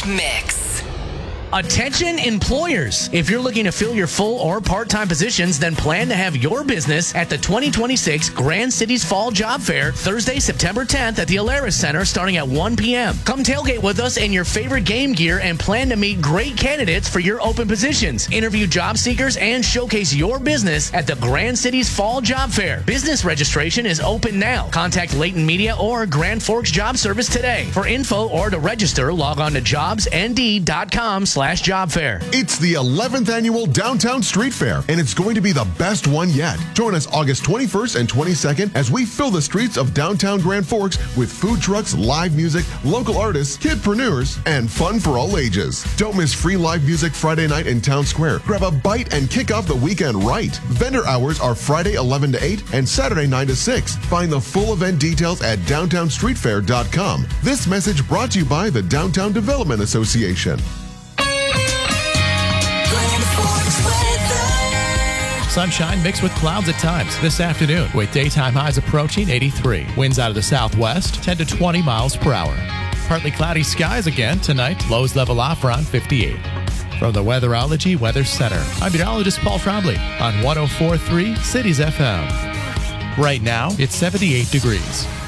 Mix. Attention employers. If you're looking to fill your full or part-time positions, then plan to have your business at the 2026 Grand Cities Fall Job Fair, Thursday, September 10th at the Alaris Center starting at 1 p.m. Come tailgate with us in your favorite game gear and plan to meet great candidates for your open positions. Interview job seekers and showcase your business at the Grand Cities Fall Job Fair. Business registration is open now. Contact Layton Media or Grand Forks Job Service today. For info or to register, log on to jobsnd.com/job fair. It's the 11th annual Downtown Street Fair, and it's going to be the best one yet. Join us August 21st and 22nd as we fill the streets of downtown Grand Forks with food trucks, live music, local artists, kidpreneurs, and fun for all ages. Don't miss free live music Friday night in Town Square. Grab a bite and kick off the weekend right. Vendor hours are Friday 11 to 8 and Saturday 9 to 6. Find the full event details at downtownstreetfair.com. This message brought to you by the Downtown Development Association. Sunshine mixed with clouds at times this afternoon with daytime highs approaching 83. Winds out of the southwest 10 to 20 miles per hour. Partly cloudy skies again tonight. Lows level off around 58. From the Weatherology Weather Center, I'm meteorologist Paul Trombley on 104.3 Cities FM. Right now, it's 78 degrees.